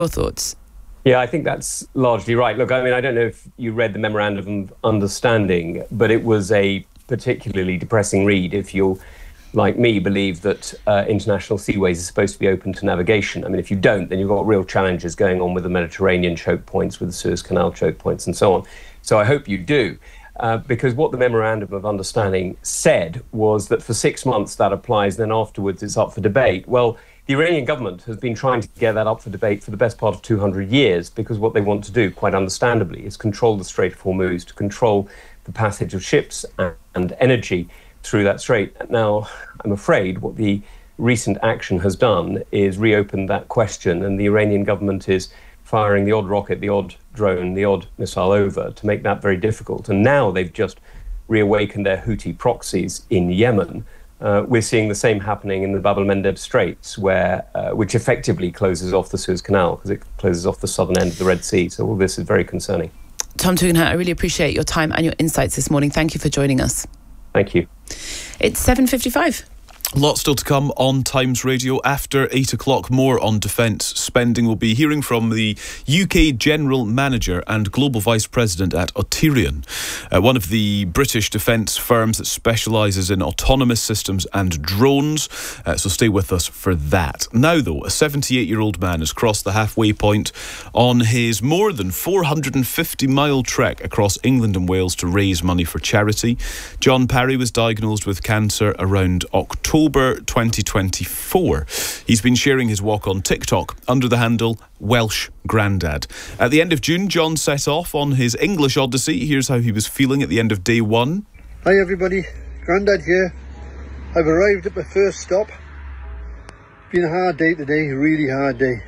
Your thoughts? Yeah, I think that's largely right. Look, I mean, I don't know if you read the Memorandum of Understanding, but it was a particularly depressing read if you, like me, believe that international seaways are supposed to be open to navigation. I mean, if you don't, then you've got real challenges going on with the Mediterranean choke points, with the Suez Canal choke points, and so on. So I hope you do. Because what the Memorandum of Understanding said was that for 6 months that applies, then afterwards it's up for debate. Well, the Iranian government has been trying to get that up for debate for the best part of 200 years, because what they want to do, quite understandably, is control the Strait of Hormuz, to control the passage of ships and energy through that strait. Now, I'm afraid what the recent action has done is reopen that question, and the Iranian government is firing the odd rocket, the odd drone, the odd missile over to make that very difficult. And now they've just reawakened their Houthi proxies in Yemen. We're seeing the same happening in the Bab el-Mandeb Straits, which effectively closes off the Suez Canal because it closes off the southern end of the Red Sea. So all this is very concerning. Tom Tugendhat, I really appreciate your time and your insights this morning. Thank you for joining us. Thank you. It's 7:55. Lots still to come on Times Radio. After 8 o'clock, more on defence spending. We'll be hearing from the UK General Manager and Global Vice President at Auterion, one of the British defence firms that specialises in autonomous systems and drones. So stay with us for that. Now, though, a 78-year-old man has crossed the halfway point on his more than 450-mile trek across England and Wales to raise money for charity. John Parry was diagnosed with cancer around October 2024. He's been sharing his walk on TikTok under the handle Welsh Grandad. At the end of June, John set off on his English odyssey. Here's how he was feeling at the end of day one. Hi everybody, Grandad here. I've arrived at my first stop. Been a hard day today, a really hard day.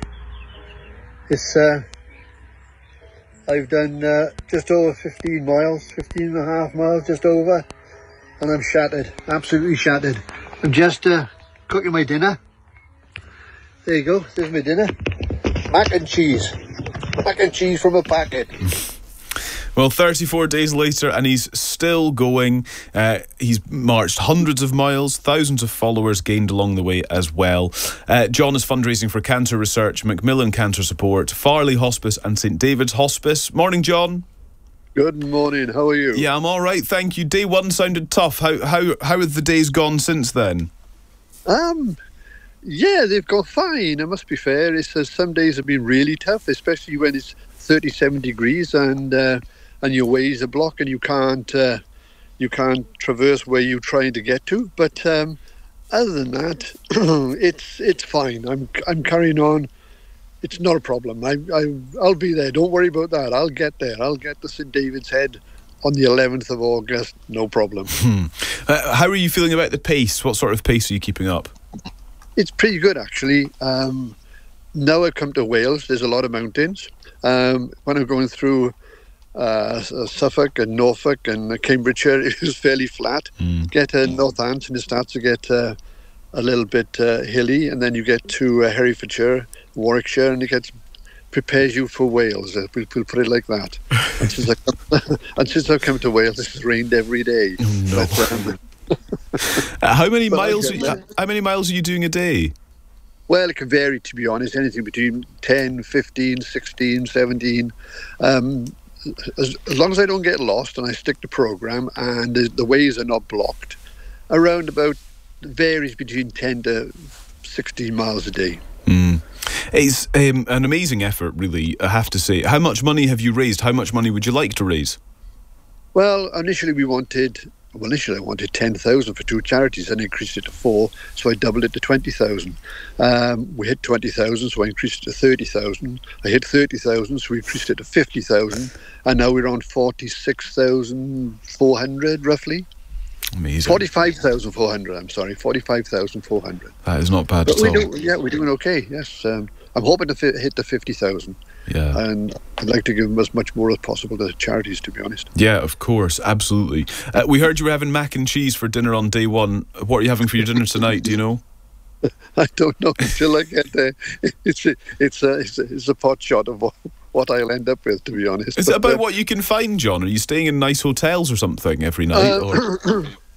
I've done just over 15 miles, 15 and a half miles, just over, and I'm shattered, absolutely shattered. I'm just cooking my dinner. There you go, there's my dinner. Mac and cheese from a packet. Well, 34 days later and he's still going. He's marched hundreds of miles, thousands of followers gained along the way as well. John is fundraising for cancer research, Macmillan Cancer Support, Farley Hospice and St David's Hospice. Morning, John. Good morning, how are you? Yeah, I'm all right, thank you. Day one sounded tough. How have the days gone since then? Yeah, they've gone fine, I must be fair. It's some days have been really tough, especially when it's 37 degrees and your ways are blocked and you can't traverse where you're trying to get to. But other than that, it's fine. I'm carrying on. It's not a problem. I'll be there. Don't worry about that. I'll get there. I'll get to St David's Head on the 11th of August. No problem. How are you feeling about the pace? What sort of pace are you keeping up? It's pretty good, actually. Now I've come to Wales, there's a lot of mountains. When I'm going through Suffolk and Norfolk and Cambridgeshire, it was fairly flat. Get to Northampton, it starts to get a little bit hilly, and then you get to Herefordshire, Warwickshire, and it prepares you for Wales. We'll put it like that. And since I've come to Wales, it's rained every day. No. But, how many miles are you doing a day? Well, it can vary, to be honest, anything between 10, 15, 16, 17. As long as I don't get lost and I stick to programme and the ways are not blocked, around about varies between 10 to 16 miles a day. It's an amazing effort, really, I have to say. How much money have you raised? How much money would you like to raise? Well, initially I wanted 10,000 for 2 charities and increased it to 4, so I doubled it to 20,000. We hit 20,000, so I increased it to 30,000. I hit 30,000, so we increased it to 50,000, and now we're on 46,400 roughly. Amazing. 45,400, I'm sorry, 45,400. That is not bad at all. We're doing okay, yes. I'm hoping to hit the 50,000. Yeah. And I'd like to give as much more as possible to charities, to be honest. Yeah, of course, absolutely. We heard you were having mac and cheese for dinner on day one. What are you having for your dinner tonight, do you know? I don't know until I get there. It's a pot shot of what I'll end up with, to be honest. Is it about what you can find, John? Are you staying in nice hotels or something every night?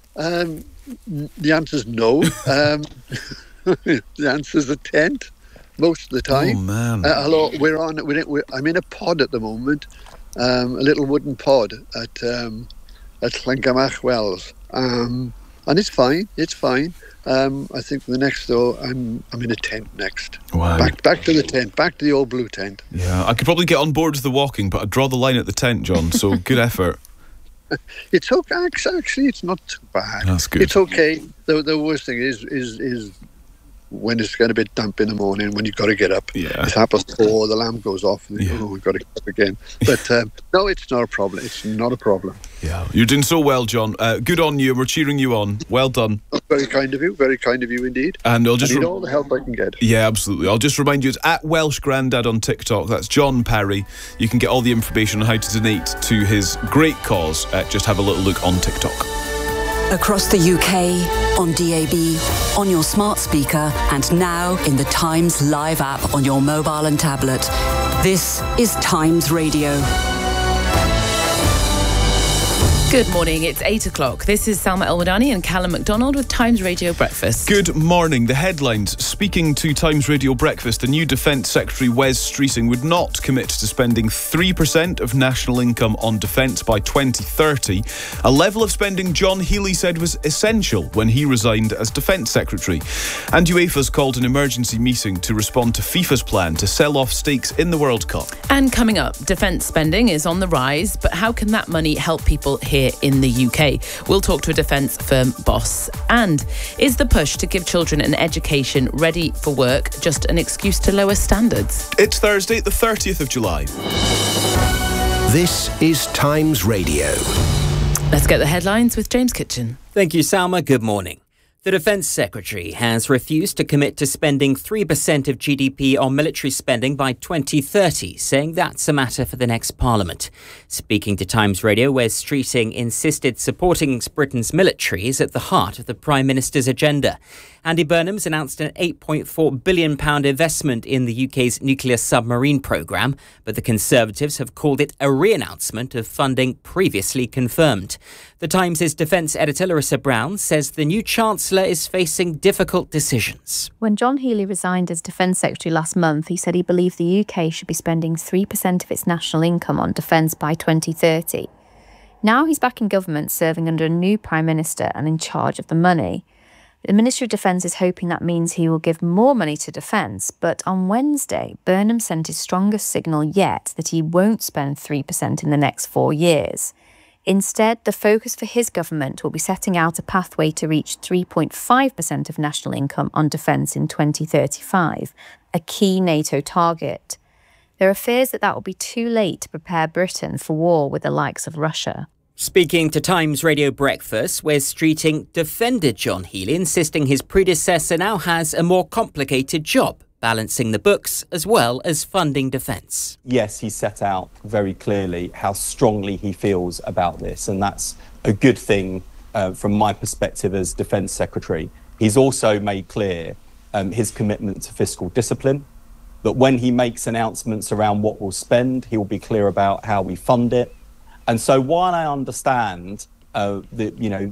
The answer's no. The answer's a tent. most of the time. Oh, man. Hello, I'm in a pod at the moment, a little wooden pod at Llangamach Wells, and it's fine. It's fine. I think the next though, I'm in a tent next. Wow. Back to the tent, back to the old blue tent. Yeah, I could probably get on board with the walking, but I'd draw the line at the tent, John. So good effort. It's okay. Actually, it's not too bad. That's good. It's okay. The worst thing is when it's getting a bit damp in the morning, when you've got to get up. Yeah. It's 4:30, the lamp goes off, and we've got to get up again. But no, it's not a problem. It's not a problem. Yeah, you're doing so well, John. Good on you. We're cheering you on. Well done. Very kind of you. Very kind of you indeed. And I need all the help I can get. Yeah, absolutely. I'll just remind you, it's at Welsh Grandad on TikTok. That's John Parry. You can get all the information on how to donate to his great cause. Just have a little look on TikTok. Across the UK, on DAB, on your smart speaker, and now in the Times Live app on your mobile and tablet. This is Times Radio. Good morning, it's 8 o'clock. This is Salma El-Wadani and Callum MacDonald with Times Radio Breakfast. Good morning. The headlines. Speaking to Times Radio Breakfast, the new Defence Secretary Wes Streeting would not commit to spending 3% of national income on defence by 2030, a level of spending John Healey said was essential when he resigned as Defence Secretary. And UEFA's called an emergency meeting to respond to FIFA's plan to sell off stakes in the World Cup. And coming up, defence spending is on the rise, but how can that money help people here in the UK? We'll talk to a defence firm boss. And is the push to give children an education ready for work just an excuse to lower standards? It's Thursday, the 30th of July. This is Times Radio. Let's get the headlines with James Kitchen. Thank you, Salma. Good morning. The Defence Secretary has refused to commit to spending 3% of GDP on military spending by 2030, saying that's a matter for the next Parliament. Speaking to Times Radio, Wes Streeting insisted supporting Britain's military is at the heart of the Prime Minister's agenda. Andy Burnham's announced an £8.4 billion investment in the UK's nuclear submarine programme, but the Conservatives have called it a re-announcement of funding previously confirmed. The Times' defence editor Larissa Brown says the new Chancellor is facing difficult decisions. When John Healey resigned as Defence Secretary last month, he said he believed the UK should be spending 3% of its national income on defence by 2030. Now he's back in government, serving under a new Prime Minister and in charge of the money. The Ministry of Defence is hoping that means he will give more money to defence, but on Wednesday, Burnham sent his strongest signal yet that he won't spend 3% in the next 4 years. Instead, the focus for his government will be setting out a pathway to reach 3.5% of national income on defence in 2035, a key NATO target. There are fears that will be too late to prepare Britain for war with the likes of Russia. Speaking to Times Radio Breakfast, Wes Streeting defended John Healey, insisting his predecessor now has a more complicated job, balancing the books as well as funding defence. Yes, he set out very clearly how strongly he feels about this, and that's a good thing from my perspective as Defence Secretary. He's also made clear his commitment to fiscal discipline, that when he makes announcements around what we'll spend, he will be clear about how we fund it. And so while I understand the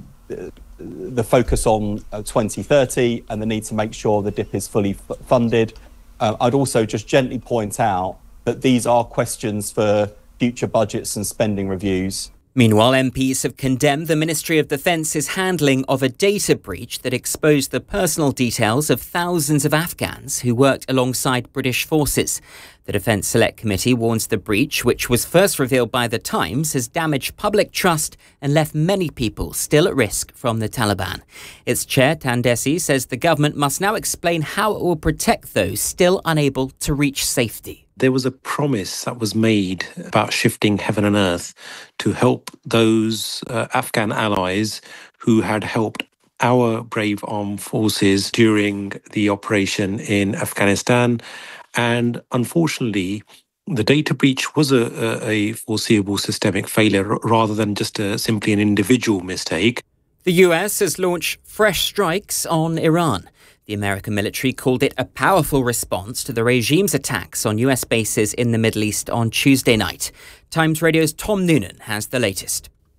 focus on 2030 and the need to make sure the DIP is fully funded, I'd also just gently point out that these are questions for future budgets and spending reviews. Meanwhile, MPs have condemned the Ministry of Defence's handling of a data breach that exposed the personal details of thousands of Afghans who worked alongside British forces. The Defence Select Committee warns the breach, which was first revealed by The Times, has damaged public trust and left many people still at risk from the Taliban. Its chair, Tandesi, says the government must now explain how it will protect those still unable to reach safety. There was a promise that was made about shifting heaven and earth to help those Afghan allies who had helped our brave armed forces during the operation in Afghanistan. And unfortunately, the data breach was a foreseeable systemic failure rather than just simply an individual mistake. The US has launched fresh strikes on Iran. The American military called it a powerful response to the regime's attacks on US bases in the Middle East on Tuesday night. Times Radio's Tom Noonan has the latest.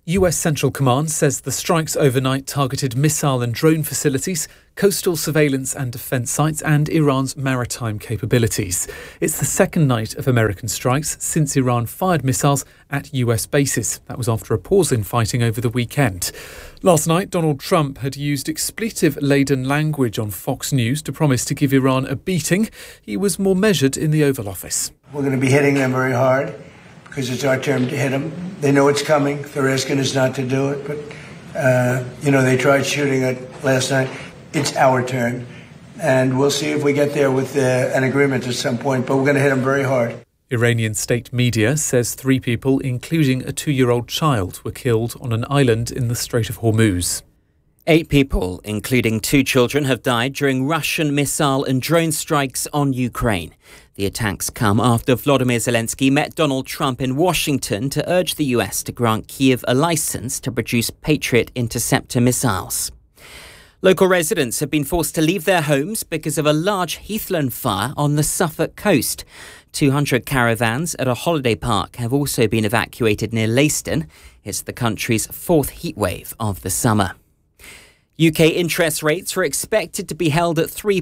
US Central Command says the strikes overnight targeted missile and drone facilities, coastal surveillance and defence sites, and Iran's maritime capabilities. It's the second night of American strikes since Iran fired missiles at US bases. That was after a pause in fighting over the weekend. Last night, Donald Trump had used expletive-laden language on Fox News to promise to give Iran a beating. He was more measured in the Oval Office. We're going to be hitting them very hard, because it's our turn to hit them. They know it's coming. They're asking us not to do it. But, they tried shooting it last night. It's our turn. And we'll see if we get there with an agreement at some point. But we're going to hit them very hard. Iranian state media says 3 people, including a 2-year-old child, were killed on an island in the Strait of Hormuz. 8 people, including 2 children, have died during Russian missile and drone strikes on Ukraine. The attacks come after Volodymyr Zelensky met Donald Trump in Washington to urge the US to grant Kyiv a license to produce Patriot interceptor missiles. Local residents have been forced to leave their homes because of a large heathland fire on the Suffolk coast. 200 caravans at a holiday park have also been evacuated near Leiston. It's the country's 4th heatwave of the summer. UK interest rates are expected to be held at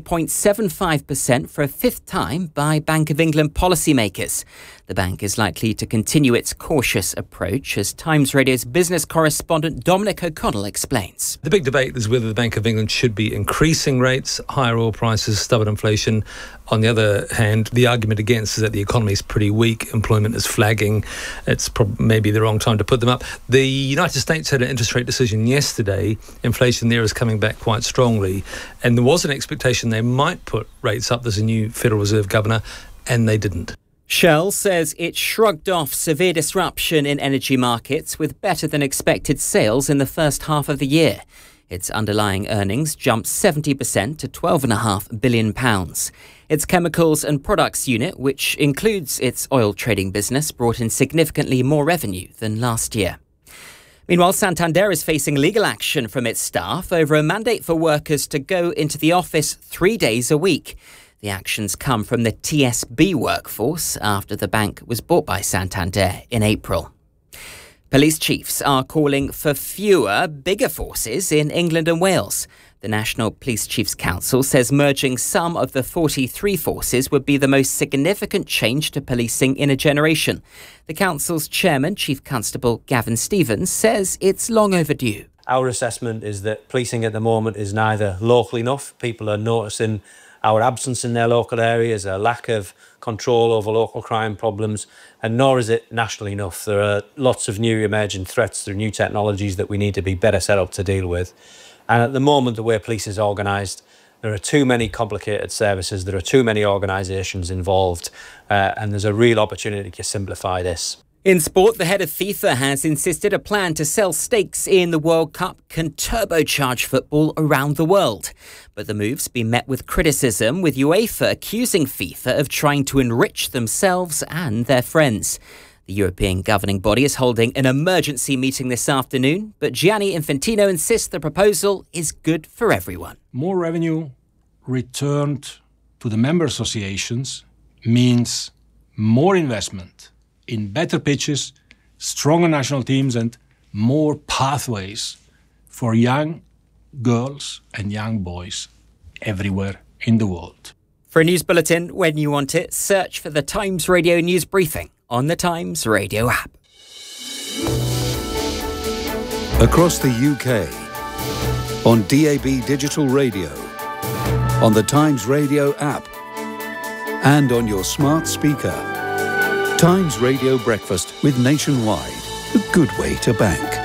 3.75% for a 5th time by Bank of England policymakers. The bank is likely to continue its cautious approach, as Times Radio's business correspondent Dominic O'Connell explains. The big debate is whether the Bank of England should be increasing rates, higher oil prices, stubborn inflation. On the other hand, the argument against is that the economy is pretty weak, employment is flagging, it's maybe the wrong time to put them up. The United States had an interest rate decision yesterday. Inflation there is coming back quite strongly, and there was an expectation they might put rates up. There's a new Federal Reserve governor, and they didn't. Shell says it shrugged off severe disruption in energy markets with better than expected sales in the first half of the year. Its underlying earnings jumped 70% to £12.5 billion. Its chemicals and products unit, which includes its oil trading business, brought in significantly more revenue than last year. Meanwhile, Santander is facing legal action from its staff over a mandate for workers to go into the office 3 days a week. The actions come from the TSB workforce after the bank was bought by Santander in April. Police chiefs are calling for fewer, bigger forces in England and Wales. The National Police Chiefs Council says merging some of the 43 forces would be the most significant change to policing in a generation. The council's chairman, Chief Constable Gavin Stevens, says it's long overdue. Our assessment is that policing at the moment is neither local enough. People are noticing our absence in their local areas, a lack of control over local crime problems, and nor is it national enough. There are lots of new emerging threats, there are new technologies that we need to be better set up to deal with. And at the moment, the way police is organised, there are too many complicated services, there are too many organisations involved, and there's a real opportunity to simplify this. In sport, the head of FIFA has insisted a plan to sell stakes in the World Cup can turbocharge football around the world. But the move's been met with criticism, with UEFA accusing FIFA of trying to enrich themselves and their friends. The European governing body is holding an emergency meeting this afternoon, but Gianni Infantino insists the proposal is good for everyone. More revenue returned to the member associations means more investment in better pitches, stronger national teams, and more pathways for young girls and young boys everywhere in the world. For a news bulletin when you want it, search for the Times Radio News Briefing on the Times Radio app. Across the UK, on DAB Digital Radio, on the Times Radio app, and on your smart speaker. Times Radio Breakfast with Nationwide, a good way to bank.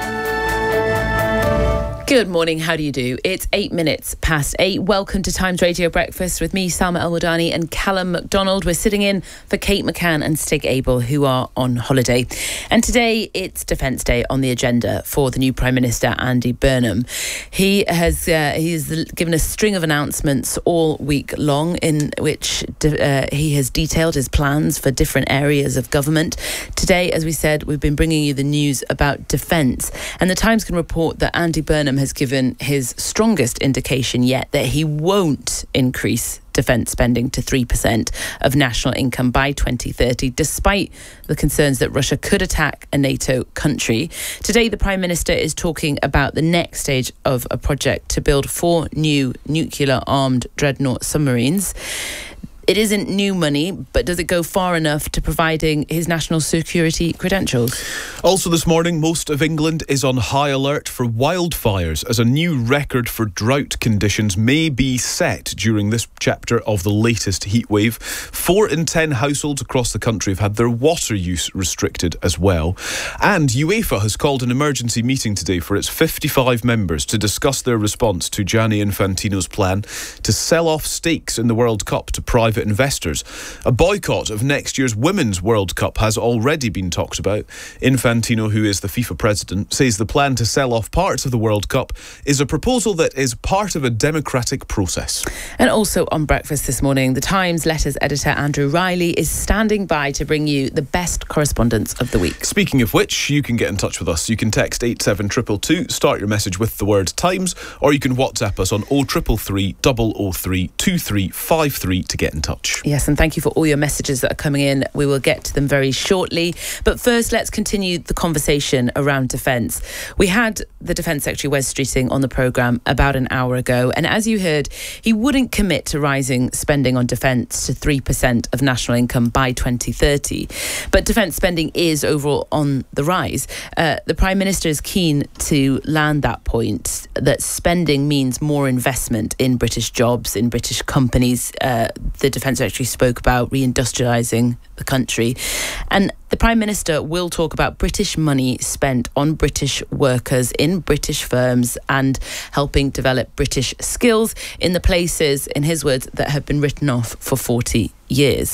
Good morning, how do you do? It's 8 minutes past 8. Welcome to Times Radio Breakfast with me, Salma Al-Wadani, and Callum MacDonald. We're sitting in for Kate McCann and Stig Abel, who are on holiday. And today it's Defence Day on the agenda for the new Prime Minister, Andy Burnham. He has given a string of announcements all week long in which he has detailed his plans for different areas of government. Today, as we said, we've been bringing you the news about defence. And the Times can report that Andy Burnham has given his strongest indication yet that he won't increase defence spending to 3% of national income by 2030, despite the concerns that Russia could attack a NATO country. Today, the Prime Minister is talking about the next stage of a project to build 4 new nuclear-armed dreadnought submarines. It isn't new money, but does it go far enough to providing his national security credentials? Also this morning, most of England is on high alert for wildfires as a new record for drought conditions may be set during this chapter of the latest heatwave. 4 in 10 households across the country have had their water use restricted as well. And UEFA has called an emergency meeting today for its 55 members to discuss their response to Gianni Infantino's plan to sell off stakes in the World Cup to private investors. A boycott of next year's Women's World Cup has already been talked about. Infantino, who is the FIFA president, says the plan to sell off parts of the World Cup is a proposal that is part of a democratic process. And also on Breakfast this morning, the Times letters editor Andrew Riley is standing by to bring you the best correspondence of the week. Speaking of which, you can get in touch with us. You can text 87222, start your message with the word Times, or you can WhatsApp us on 0333 003 2353 to get in touch. Yes, and thank you for all your messages that are coming in. We will get to them very shortly. But first, let's continue the conversation around defence. We had the Defence Secretary Wes Streeting on the programme about an hour ago, and as you heard, he wouldn't commit to rising spending on defence to 3% of national income by 2030. But defence spending is overall on the rise. The Prime Minister is keen to land that point, that spending means more investment in British jobs, in British companies. The Defence Secretary spoke about reindustrialising the country. And the Prime Minister will talk about British money spent on British workers in British firms and helping develop British skills in the places, in his words, that have been written off for 40 years.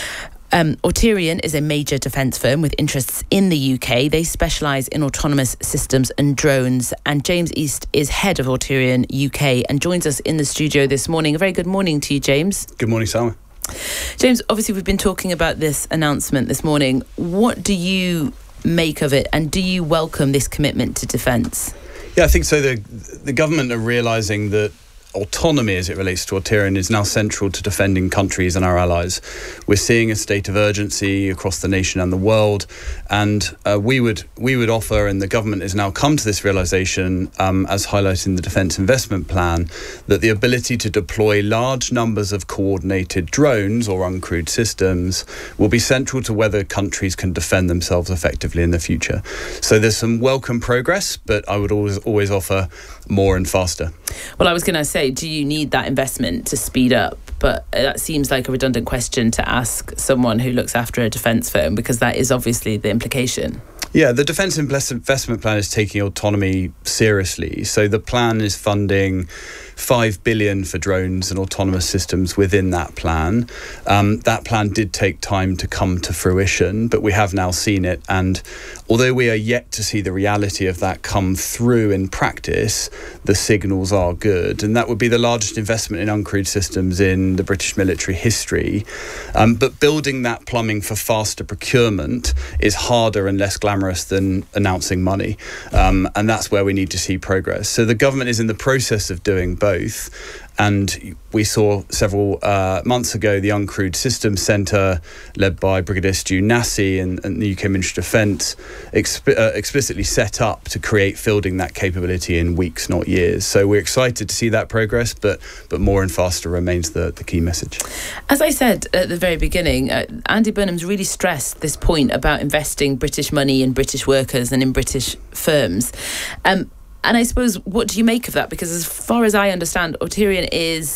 Auterion is a major defence firm with interests in the UK. They specialise in autonomous systems and drones. And James East is head of Auterion UK and joins us in the studio this morning. A very good morning to you, James. Good morning, Salma. James, obviously we've been talking about this announcement this morning. What do you make of it, and do you welcome this commitment to defence? Yeah, I think so. The government are realising that autonomy as it relates to Auterion is now central to defending countries and our allies. We're seeing a state of urgency across the nation and the world, and we would offer, and the government has now come to this realisation, as highlighted in the Defence Investment Plan, that the ability to deploy large numbers of coordinated drones or uncrewed systems will be central to whether countries can defend themselves effectively in the future. So there's some welcome progress, but I would always offer more and faster. Well, I was going to say, do you need that investment to speed up? But that seems like a redundant question to ask someone who looks after a defence firm, because that is obviously the implication. Yeah, the Defence Investment Plan is taking autonomy seriously. So the plan is funding $5 billion for drones and autonomous systems within that plan. That plan did take time to come to fruition, but we have now seen it. And although we are yet to see the reality of that come through in practice, the signals are good. And that would be the largest investment in uncrewed systems in the British military history. But building that plumbing for faster procurement is harder and less glamorous than announcing money. And that's where we need to see progress. So the government is in the process of doing both. And we saw several months ago the Uncrewed Systems Centre, led by Brigadier Stu Nassy and the UK Ministry of Defence, explicitly set up to create fielding that capability in weeks, not years. So we're excited to see that progress, but more and faster remains the key message. As I said at the very beginning, Andy Burnham's really stressed this point about investing British money in British workers and in British firms. And I suppose, what do you make of that? Because as far as I understand, Auterion is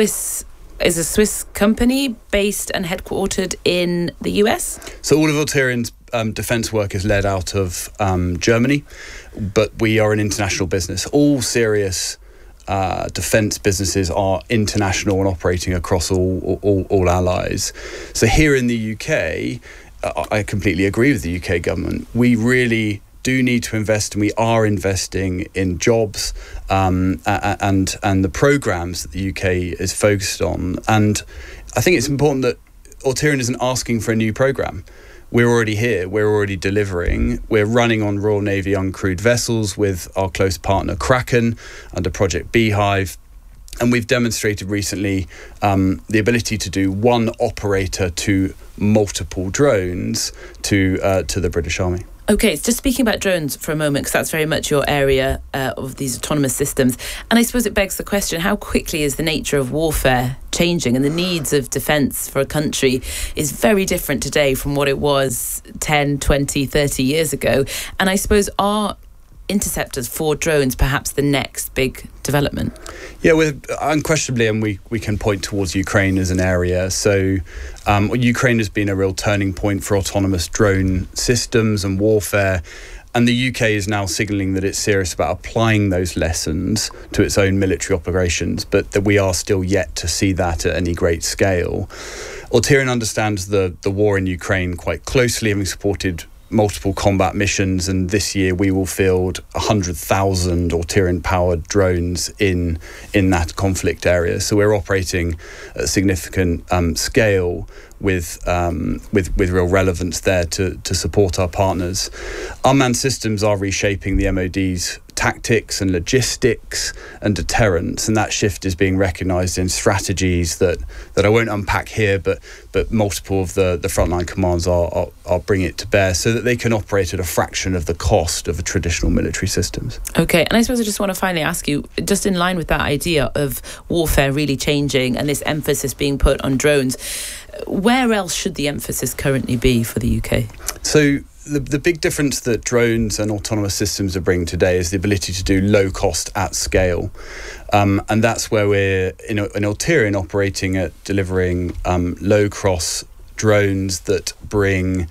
a Swiss company based and headquartered in the US? So all of Auterion's defence work is led out of Germany, but we are an international business. All serious defence businesses are international and operating across all allies. So here in the UK, I completely agree with the UK government. We really do need to invest, and we are investing in jobs and the programmes that the UK is focused on. And I think it's important that Altirion isn't asking for a new programme. We're already here, we're already delivering. We're running on Royal Navy uncrewed vessels with our close partner Kraken under Project Beehive. And we've demonstrated recently the ability to do one operator to multiple drones to the British Army. Okay, so just speaking about drones for a moment, because that's very much your area of these autonomous systems. And I suppose it begs the question, how quickly is the nature of warfare changing? And the needs of defence for a country is very different today from what it was 10, 20, 30 years ago. And I suppose are interceptors for drones perhaps the next big development? Yeah, unquestionably, and we can point towards Ukraine as an area. So Ukraine has been a real turning point for autonomous drone systems and warfare. And the UK is now signalling that it's serious about applying those lessons to its own military operations, but that we are still yet to see that at any great scale. Altirion understands the war in Ukraine quite closely, having supported multiple combat missions, and this year we will field 100,000 Altirion-powered drones in that conflict area. So we're operating at a significant scale with real relevance there to support our partners. Unmanned systems are reshaping the MOD's tactics and logistics and deterrence, and that shift is being recognised in strategies that I won't unpack here, but multiple of the frontline commands are bringing it to bear so that they can operate at a fraction of the cost of the traditional military systems. Okay, and I suppose I just want to finally ask you, just in line with that idea of warfare really changing and this emphasis being put on drones, where else should the emphasis currently be for the UK? So the big difference that drones and autonomous systems are bringing today is the ability to do low cost at scale. And that's where we're in Altirion operating at delivering low-cost drones that bring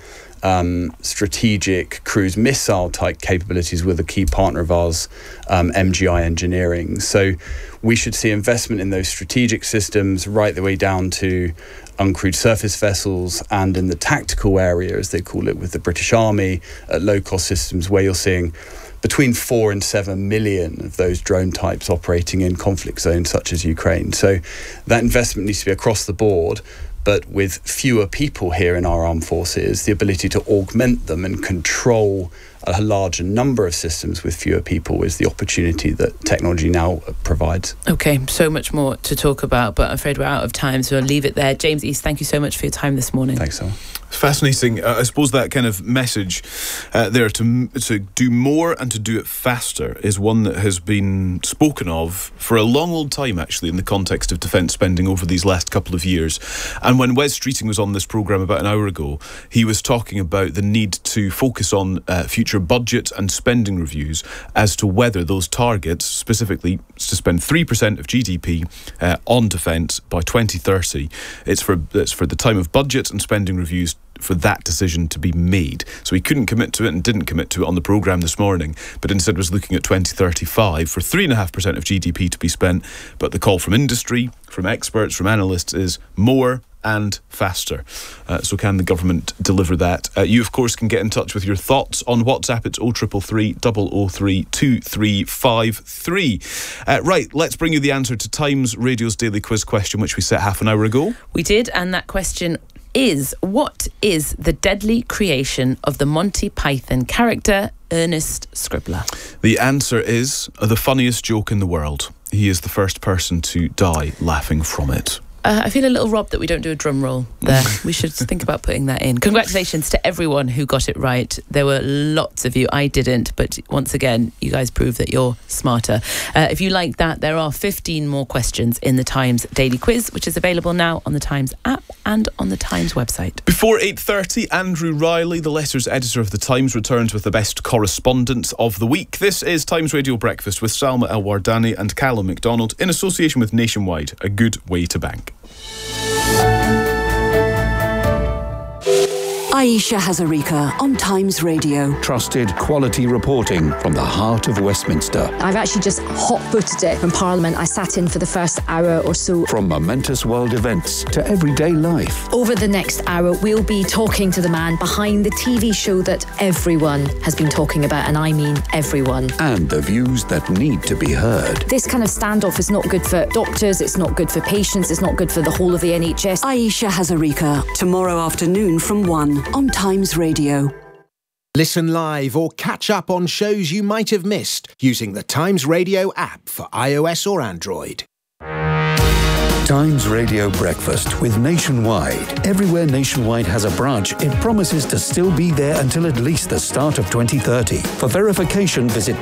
strategic cruise missile type capabilities with a key partner of ours, MGI Engineering. So we should see investment in those strategic systems right the way down to uncrewed surface vessels and in the tactical area, as they call it, with the British Army, at low-cost systems where you're seeing between 4 and 7 million of those drone types operating in conflict zones such as Ukraine. So that investment needs to be across the board, but with fewer people here in our armed forces, the ability to augment them and control a larger number of systems with fewer people is the opportunity that technology now provides. Okay, so much more to talk about, but I'm afraid we're out of time, so I'll leave it there. James East, thank you so much for your time this morning. Thanks, Al. Fascinating. I suppose that kind of message there to do more and to do it faster is one that has been spoken of for a long old time, actually, in the context of defence spending over these last couple of years. And when Wes Streeting was on this programme about an hour ago, he was talking about the need to focus on future budget and spending reviews as to whether those targets, specifically to spend 3% of GDP on defence by 2030, it's for the time of budget and spending reviews for that decision to be made. So he couldn't commit to it and didn't commit to it on the programme this morning, but instead was looking at 2035 for 3.5% of GDP to be spent. But the call from industry, from experts, from analysts is more and faster. So can the government deliver that? You, of course, can get in touch with your thoughts on WhatsApp. It's 0333 003 2353. Right, let's bring you the answer to Times Radio's daily quiz question, which we set half an hour ago. We did, and that question is, what is the deadly creation of the Monty Python character Ernest Scribbler? The answer is the funniest joke in the world. He is the first person to die laughing from it. I feel a little robbed that we don't do a drum roll there. We should think about putting that in. Congratulations to everyone who got it right. There were lots of you. I didn't, but once again, you guys prove that you're smarter. If you like that, there are 15 more questions in the Times Daily Quiz, which is available now on the Times app and on the Times website. Before 8:30, Andrew Riley, the Letters editor of the Times, returns with the best correspondence of the week. This is Times Radio Breakfast with Salma El-Wardani and Callum McDonald in association with Nationwide, a good way to bank. Ayesha Hazarika on Times Radio. Trusted quality reporting from the heart of Westminster. I've actually just hot-footed it from Parliament. I sat in for the first hour or so. From momentous world events to everyday life. Over the next hour, we'll be talking to the man behind the TV show that everyone has been talking about, and I mean everyone. And the views that need to be heard. This kind of standoff is not good for doctors, it's not good for patients, it's not good for the whole of the NHS. Ayesha Hazarika, tomorrow afternoon from 1 on Times Radio. Listen live or catch up on shows you might have missed using the Times Radio app for iOS or Android. Times Radio Breakfast with Nationwide. Everywhere Nationwide has a branch, it promises to still be there until at least the start of 2030. For verification, visit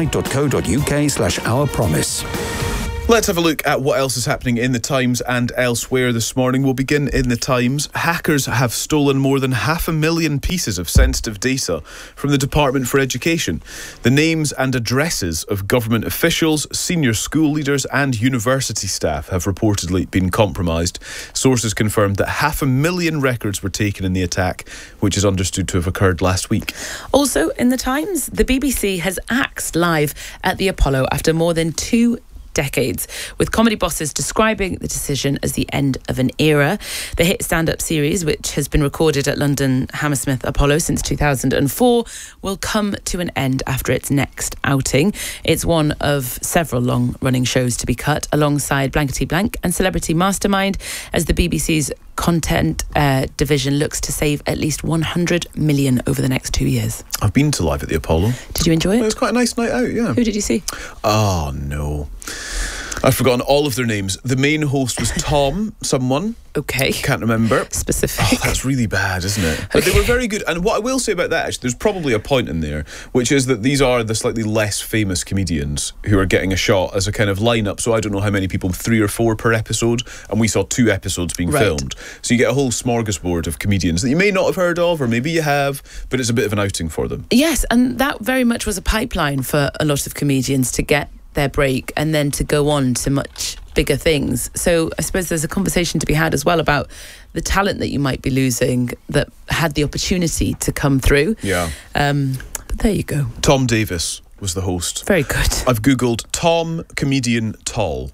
nationwide.co.uk/ourpromise. Let's have a look at what else is happening in the Times and elsewhere this morning. We'll begin in the Times. Hackers have stolen more than 500,000 pieces of sensitive data from the Department for Education. The names and addresses of government officials, senior school leaders and university staff have reportedly been compromised. Sources confirmed that 500,000 records were taken in the attack, which is understood to have occurred last week. Also in the Times, the BBC has axed live at the Apollo after more than 2 decades, with comedy bosses describing the decision as the end of an era. The hit stand-up series, which has been recorded at London Hammersmith Apollo since 2004, will come to an end after its next outing. It's one of several long-running shows to be cut, alongside Blankety Blank and Celebrity Mastermind, as the BBC's content division looks to save at least 100 million over the next 2 years. I've been to Live at the Apollo. Did you enjoy it? It was quite a nice night out, yeah. Who did you see? Oh, no. I've forgotten all of their names. The main host was Tom, someone. Okay. Can't remember. Specific. Oh, that's really bad, isn't it? But they were very good. And what I will say about that, actually, there's probably a point in there, which is that these are the slightly less famous comedians who are getting a shot as a kind of lineup. So I don't know how many people, 3 or 4 per episode. And we saw 2 episodes being filmed. So you get a whole smorgasbord of comedians that you may not have heard of, or maybe you have, but it's a bit of an outing for them. Yes, and that very much was a pipeline for a lot of comedians to get their break and then to go on to much bigger things. So I suppose there's a conversation to be had as well about the talent that you might be losing that had the opportunity to come through. Yeah. But there you go. Tom Davis was the host. Very good. I've googled Tom comedian tall.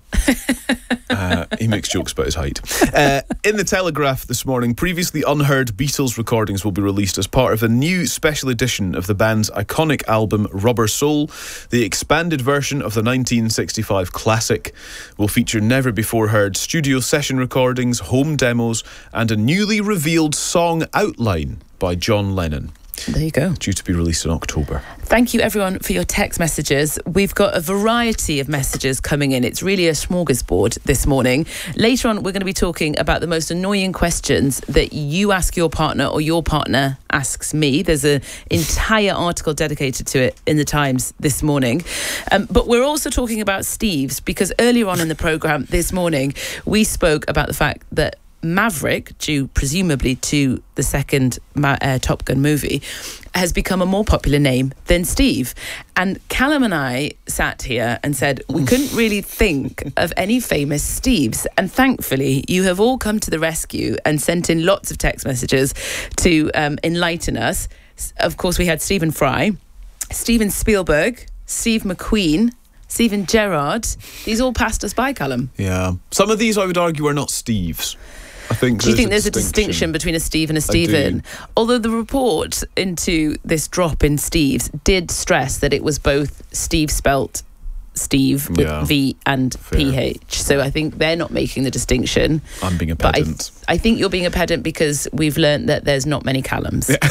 He makes jokes about his height. In the Telegraph this morning, previously unheard Beatles recordings will be released as part of a new special edition of the band's iconic album Rubber Soul. The expanded version of the 1965 classic will feature never before heard studio session recordings, home demos and a newly revealed song outline by John Lennon. There you go. Due to be released in October. Thank you everyone for your text messages. We've got a variety of messages coming in. It's really a smorgasbord this morning. Later on, we're going to be talking about the most annoying questions that you ask your partner or your partner asks me. There's an entire article dedicated to it in the Times this morning. But we're also talking about Steve's, because earlier on in the programme this morning, we spoke about the fact that Maverick, due presumably to the second Top Gun movie, has become a more popular name than Steve. And Callum and I sat here and said we couldn't really think of any famous Steves. And thankfully, you have all come to the rescue and sent in lots of text messages to enlighten us. Of course, we had Stephen Fry, Steven Spielberg, Steve McQueen, Steven Gerrard. These all passed us by, Callum. Yeah. Some of these, I would argue, are not Steves. I think. Do you think there's a distinction between a Steve and a Stephen? Although the report into this drop in Steves did stress that it was both Steve spelt Steve with V and PH. So I think they're not making the distinction. I'm being a pedant. But I think you're being a pedant because we've learnt that there's not many Callums. Yeah.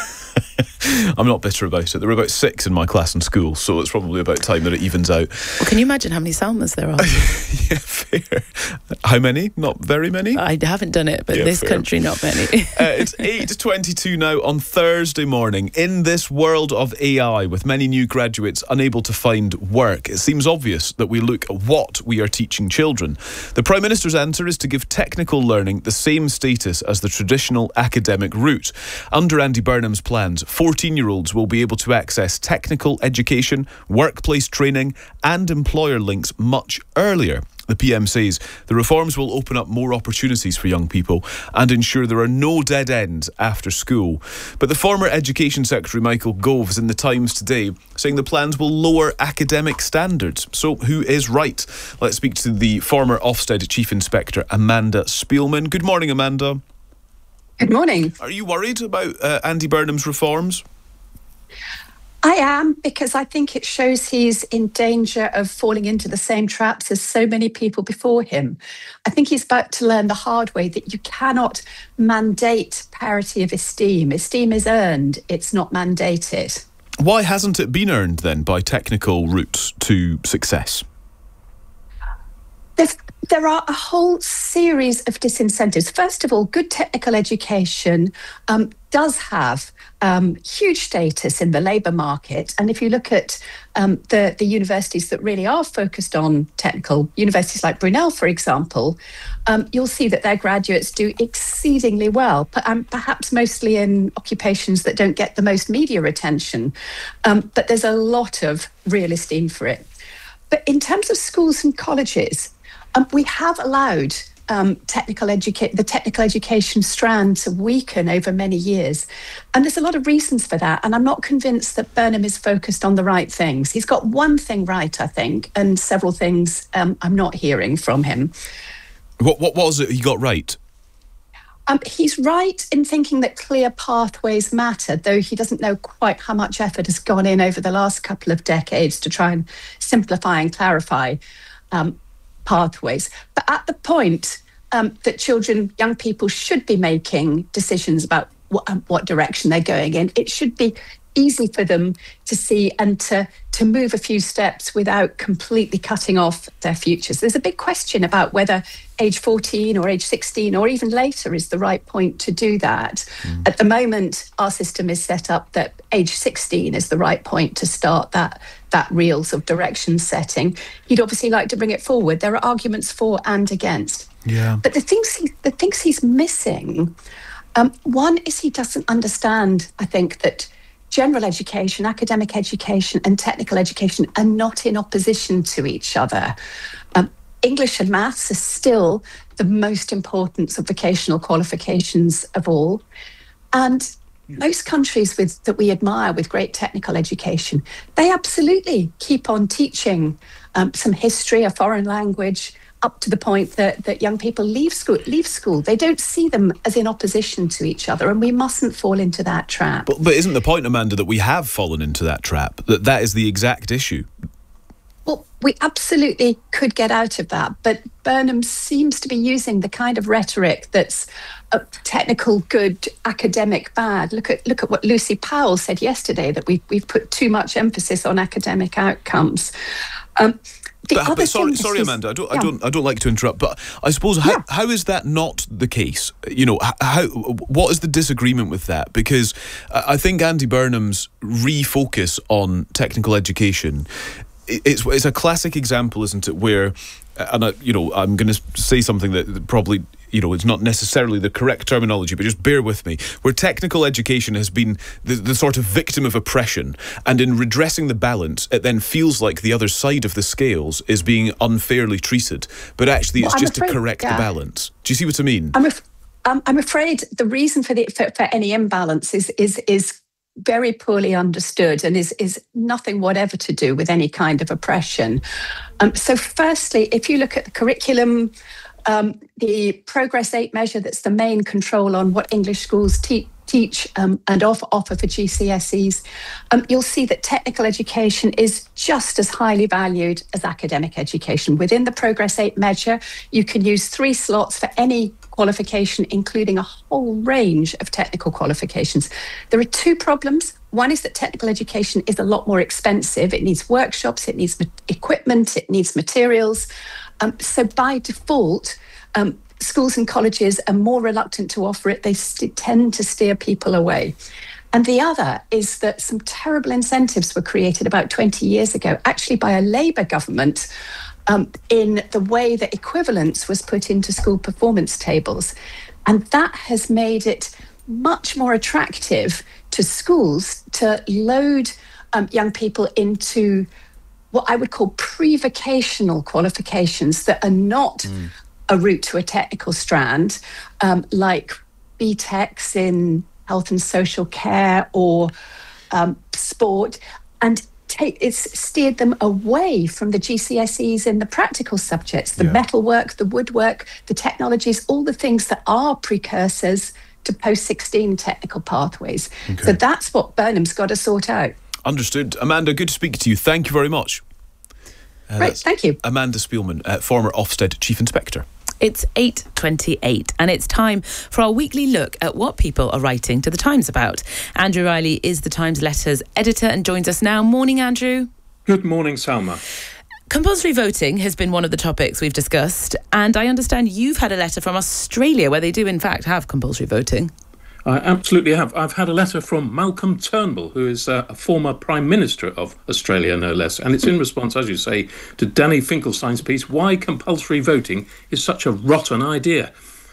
I'm not bitter about it. There were about 6 in my class in school, so it's probably about time that it evens out. Well, can you imagine how many Salmas there are? Yeah, fair. How many? Not very many? I haven't done it, but this country, not many. It's 8:22 now on Thursday morning. In this world of AI, with many new graduates unable to find work, it seems obvious that we look at what we are teaching children. The Prime Minister's answer is to give technical learning the same status as the traditional academic route. Under Andy Burnham's plans, 14-year-olds will be able to access technical education, workplace training and employer links much earlier. The PM says the reforms will open up more opportunities for young people and ensure there are no dead ends after school. But the former Education Secretary Michael Gove is in the Times today saying the plans will lower academic standards. So who is right? Let's speak to the former Ofsted Chief Inspector Amanda Spielman. Good morning, Amanda. Good morning. Are you worried about Andy Burnham's reforms? I am, because I think it shows he's in danger of falling into the same traps as so many people before him. I think he's about to learn the hard way that you cannot mandate parity of esteem. Esteem is earned, it's not mandated. Why hasn't it been earned then by technical routes to success? There are a whole series of disincentives. First of all, good technical education does have huge status in the labour market. And if you look at the universities that really are focused on technical, universities like Brunel, for example, you'll see that their graduates do exceedingly well, perhaps mostly in occupations that don't get the most media attention. But there's a lot of real esteem for it. But in terms of schools and colleges, we have allowed the technical education strand to weaken over many years. And there's a lot of reasons for that. And I'm not convinced that Burnham is focused on the right things. He's got one thing right, I think, and several things I'm not hearing from him. What was it he got right? He's right in thinking that clear pathways matter, though he doesn't know quite how much effort has gone in over the last couple of decades to try and simplify and clarify pathways. But at the point that children, young people should be making decisions about what direction they're going in, it should be easy for them to see and to move a few steps without completely cutting off their futures. There's a big question about whether age 14 or age 16 or even later is the right point to do that. At the moment, our system is set up that age 16 is the right point to start that real sort of direction setting. He'd obviously like to bring it forward. There are arguments for and against. Yeah. But the things he's missing, one is he doesn't understand, I think, that general education, academic education and technical education are not in opposition to each other. English and maths are still the most important of vocational qualifications of all. And most countries that we admire with great technical education, they absolutely keep on teaching some history, a foreign language, up to the point that young people leave school. They don't see them as in opposition to each other, and we mustn't fall into that trap. But isn't the point, Amanda, that we have fallen into that trap? That is the exact issue? Well, we absolutely could get out of that, but Burnham seems to be using the kind of rhetoric that's technical good, academic bad. Look at what Lucy Powell said yesterday, that we've put too much emphasis on academic outcomes. Sorry, Amanda, I don't like to interrupt, but I suppose how is that not the case? You know, what is the disagreement with that? Because I think Andy Burnham's refocus on technical education, it's a classic example, isn't it, where, and I'm going to say something that probably, it's not necessarily the correct terminology, but just bear with me, where technical education has been the sort of victim of oppression, and in redressing the balance, it then feels like the other side of the scales is being unfairly treated, but actually it's just to correct the balance. Do you see what I mean? I'm afraid the reason for any imbalance is very poorly understood and is nothing whatever to do with any kind of oppression. So firstly, if you look at the curriculum, the Progress 8 measure, that's the main control on what English schools teach and offer for GCSEs, you'll see that technical education is just as highly valued as academic education. Within the Progress 8 measure, you can use 3 slots for any qualification, including a whole range of technical qualifications. There are 2 problems. One is that technical education is a lot more expensive. It needs workshops, it needs equipment, it needs materials. So by default, schools and colleges are more reluctant to offer it. They tend to steer people away. And the other is that some terrible incentives were created about 20 years ago, actually by a Labour government, in the way that equivalence was put into school performance tables. And that has made it much more attractive to schools to load young people into what I would call pre-vocational qualifications that are not a route to a technical strand, like BTECs in health and social care or sport, and it's steered them away from the GCSEs in the practical subjects, the metalwork, the woodwork, the technologies, all the things that are precursors to post-16 technical pathways. Okay. So that's what Burnham's got to sort out. Understood. Amanda, good to speak to you. Thank you very much. Great, thank you. Amanda Spielman, former Ofsted Chief Inspector. It's 8:28 and it's time for our weekly look at what people are writing to The Times about. Andrew Riley is The Times Letters editor and joins us now. Morning, Andrew. Good morning, Salma. Compulsory voting has been one of the topics we've discussed, and I understand you've had a letter from Australia where they do in fact have compulsory voting. I absolutely have. I've had a letter from Malcolm Turnbull, who is a former Prime Minister of Australia, no less. And it's in response, as you say, to Danny Finkelstein's piece, Why Compulsory Voting is Such a Rotten Idea.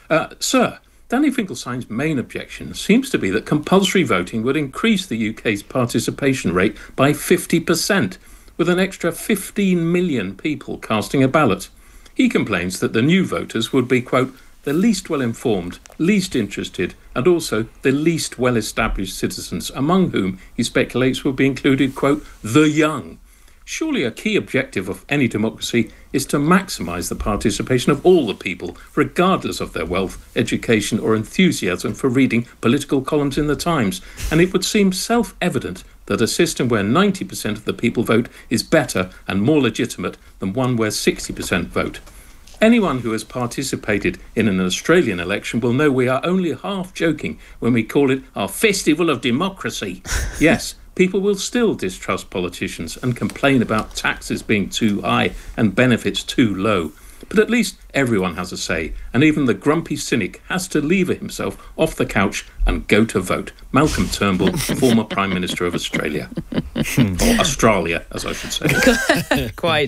Sir, Danny Finkelstein's main objection seems to be that compulsory voting would increase the UK's participation rate by 50%, with an extra 15 million people casting a ballot. He complains that the new voters would be, quote, the least well-informed, least interested, and also the least well-established citizens, among whom he speculates will be included, quote, the young. Surely a key objective of any democracy is to maximise the participation of all the people, regardless of their wealth, education or enthusiasm for reading political columns in the Times. And it would seem self-evident that a system where 90% of the people vote is better and more legitimate than one where 60% vote. Anyone who has participated in an Australian election will know we are only half joking when we call it our festival of democracy. Yes, people will still distrust politicians and complain about taxes being too high and benefits too low. But at least everyone has a say, and even the grumpy cynic has to lever himself off the couch and go to vote. Malcolm Turnbull, former Prime Minister of Australia. Or Australia, as I should say. Quite.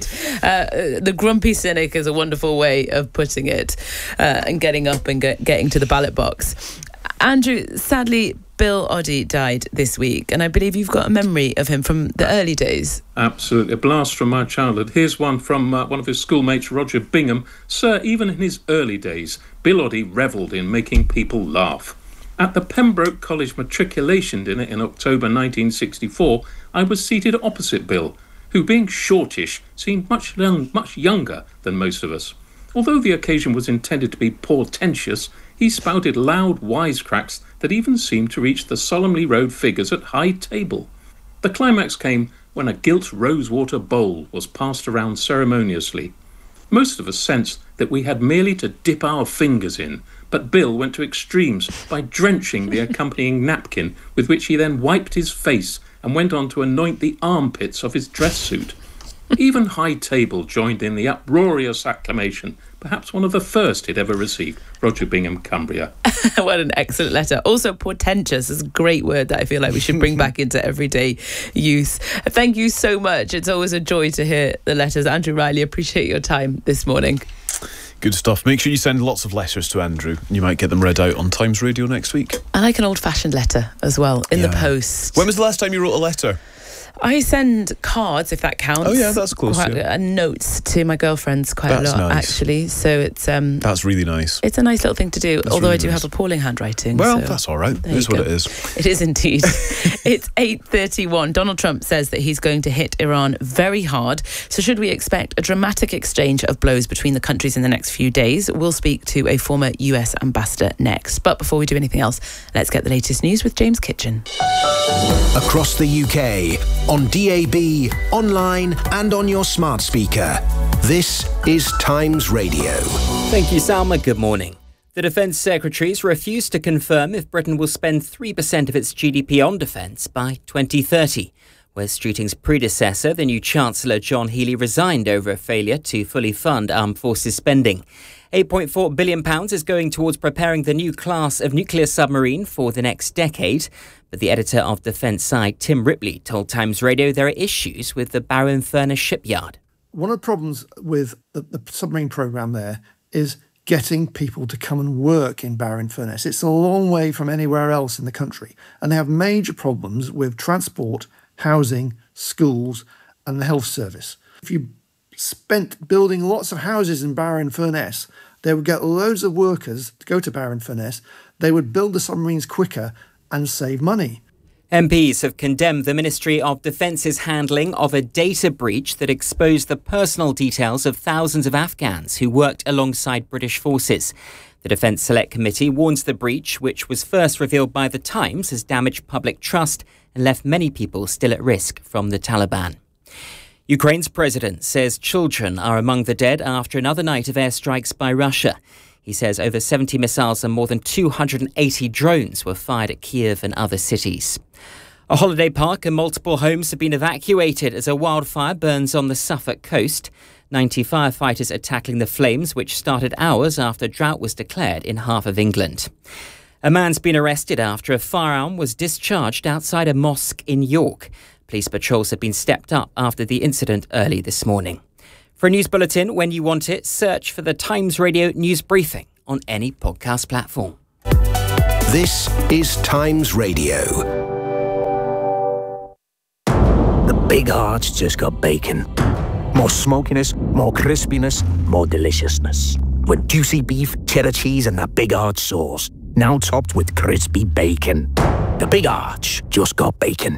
The grumpy cynic is a wonderful way of putting it, and getting up and getting to the ballot box. Andrew, sadly, Bill Oddie died this week, and I believe you've got a memory of him from the early days. Absolutely. A blast from my childhood. Here's one from one of his schoolmates, Roger Bingham. Sir, even in his early days, Bill Oddie revelled in making people laugh. At the Pembroke College matriculation dinner in October 1964, I was seated opposite Bill, who, being shortish, seemed much younger than most of us. Although the occasion was intended to be portentous, he spouted loud wisecracks that even seemed to reach the solemnly rowed figures at high table. The climax came when a gilt rosewater bowl was passed around ceremoniously. Most of us sensed that we had merely to dip our fingers in, but Bill went to extremes by drenching the accompanying napkin, with which he then wiped his face and went on to anoint the armpits of his dress suit. Even High Table joined in the uproarious acclamation, perhaps one of the first he'd ever received. Roger Bingham, Cumbria. What an excellent letter. Also, portentous is a great word that I feel like we should bring back into everyday use. Thank you so much. It's always a joy to hear the letters. Andrew Riley, appreciate your time this morning. Good stuff. Make sure you send lots of letters to Andrew. You might get them read out on Times Radio next week. I like an old-fashioned letter as well, in the post. When was the last time you wrote a letter? I send cards, if that counts. Oh yeah, that's close. And notes to my girlfriends quite a lot, actually. So it's that's really nice. It's a nice little thing to do. Although really I do have appalling handwriting. Well, so that's all right. It is what it is. It is indeed. It's 8:31. Donald Trump says that he's going to hit Iran very hard. So should we expect a dramatic exchange of blows between the countries in the next few days? We'll speak to a former US ambassador next. But before we do anything else, let's get the latest news with James Kitchen. Across the UK, on DAB, online and on your smart speaker. This is Times Radio. Thank you, Salma. Good morning. The Defence Secretary's refused to confirm if Britain will spend 3% of its GDP on defence by 2030. Wes Streeting's predecessor, the new Chancellor John Healey, resigned over a failure to fully fund armed forces spending. £8.4 billion is going towards preparing the new class of nuclear submarine for the next decade. But the editor of Defence Side, Tim Ripley, told Times Radio there are issues with the Barrow-in-Furness shipyard. One of the problems with the submarine programme there is getting people to come and work in Barrow-in-Furness. It's a long way from anywhere else in the country. And they have major problems with transport, housing, schools and the health service. If you spent building lots of houses in Barrow-in-Furness, they would get loads of workers to go to Barrow-in-Furness. They would build the submarines quicker and save money. MPs have condemned the Ministry of Defence's handling of a data breach that exposed the personal details of thousands of Afghans who worked alongside British forces. The Defence Select Committee warns the breach, which was first revealed by The Times, has damaged public trust and left many people still at risk from the Taliban. Ukraine's president says children are among the dead after another night of airstrikes by Russia. He says over 70 missiles and more than 280 drones were fired at Kiev and other cities. A holiday park and multiple homes have been evacuated as a wildfire burns on the Suffolk coast. 90 firefighters are tackling the flames, which started hours after drought was declared in half of England. A man's been arrested after a firearm was discharged outside a mosque in York. Police patrols have been stepped up after the incident early this morning. For a news bulletin when you want it, search for the Times Radio News Briefing on any podcast platform. This is Times Radio. The Big Arch just got bacon. More smokiness, more crispiness, more deliciousness. With juicy beef, cheddar cheese and that Big Arch sauce. Now topped with crispy bacon. The Big Arch just got bacon.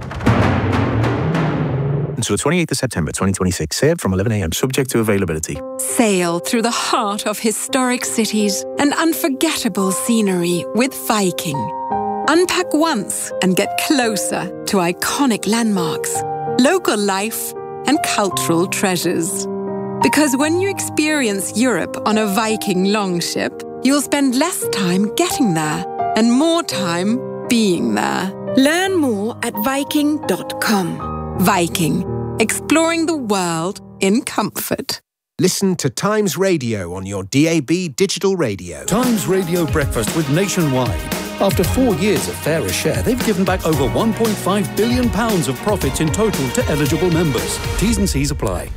Until 28th of September 2026, served from 11 a.m, subject to availability. Sail through the heart of historic cities and unforgettable scenery with Viking. Unpack once and get closer to iconic landmarks, local life, and cultural treasures. Because when you experience Europe on a Viking longship, you'll spend less time getting there and more time being there. Learn more at Viking.com. Viking, exploring the world in comfort. Listen to Times Radio on your DAB digital radio. Times Radio Breakfast with Nationwide. After 4 years of fairer share, they've given back over £1.5 billion of profits in total to eligible members. T's and C's apply.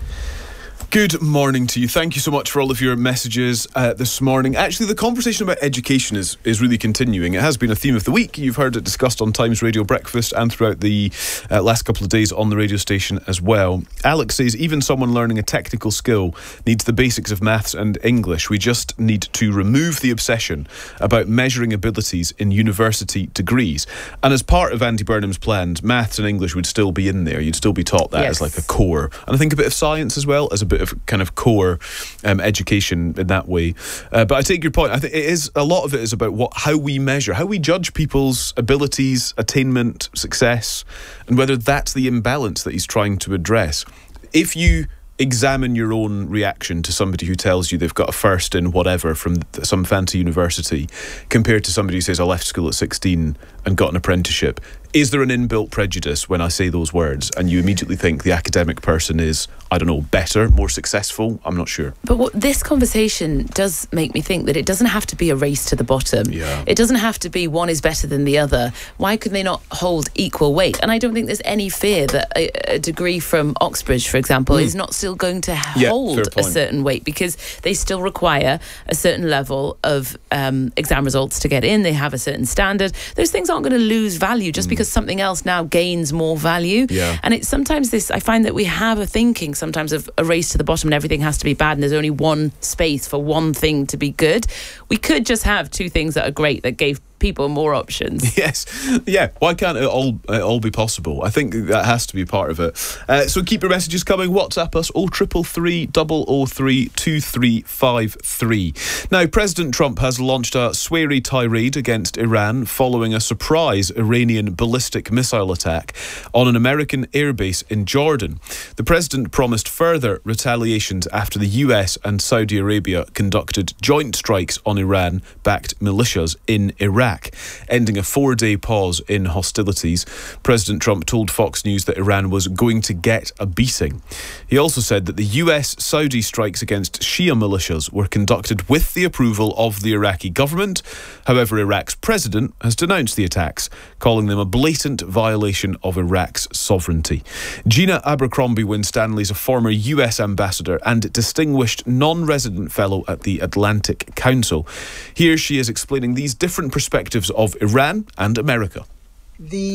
Good morning to you. Thank you so much for all of your messages this morning. Actually, the conversation about education is really continuing. It has been a theme of the week. You've heard it discussed on Times Radio Breakfast and throughout the last couple of days on the radio station as well. Alex says, even someone learning a technical skill needs the basics of maths and English. We just need to remove the obsession about measuring abilities in university degrees. And as part of Andy Burnham's plans, maths and English would still be in there. You'd still be taught that as like a core. And I think a bit of science as well as a bit of kind of core education in that way. But I take your point. I think a lot of it is about how we measure, how we judge people's abilities, attainment, success, and whether that's the imbalance that he's trying to address. If you examine your own reaction to somebody who tells you they've got a first in whatever from some fancy university compared to somebody who says I left school at 16 and got an apprenticeship, is there an inbuilt prejudice when I say those words and you immediately think the academic person is, I don't know, better, more successful? I'm not sure. But this conversation does make me think that it doesn't have to be a race to the bottom. Yeah. It doesn't have to be one is better than the other. Why could they not hold equal weight? And I don't think there's any fear that a degree from Oxbridge, for example, is not still going to hold a certain weight, because they still require a certain level of exam results to get in. They have a certain standard. Those things aren't going to lose value just because something else now gains more value. Yeah. And it's sometimes I find that we have a thinking sometimes of a race to the bottom and everything has to be bad and there's only one space for one thing to be good. We could just have two things that are great that gave people more options. Yes. Yeah. Why can't it all be possible? I think that has to be part of it. So keep your messages coming. WhatsApp us 0333 003 2353. Now, President Trump has launched a sweary tirade against Iran following a surprise Iranian ballistic missile attack on an American airbase in Jordan. The president promised further retaliations after the US and Saudi Arabia conducted joint strikes on Iran-backed militias in Iraq, ending a 4-day pause in hostilities. President Trump told Fox News that Iran was going to get a beating. He also said that the US-Saudi strikes against Shia militias were conducted with the approval of the Iraqi government. However, Iraq's president has denounced the attacks, calling them a blatant violation of Iraq's sovereignty. Gina Abercrombie Winstanley is a former US ambassador and distinguished non-resident fellow at the Atlantic Council. Here she is explaining these different perspectives of Iran and America. The